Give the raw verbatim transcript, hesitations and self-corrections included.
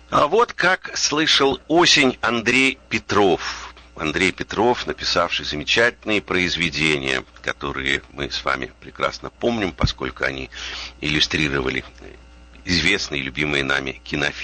А вот как слышал осень Андрей Петров. Андрей Петров, написавший замечательные произведения, которые мы с вами прекрасно помним, поскольку они иллюстрировали известные и любимые нами кинофильмы.